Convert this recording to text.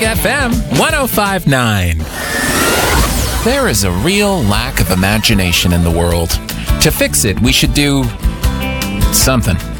FM 105.9. There is a real lack of imagination in the world. To fix it, we should do something.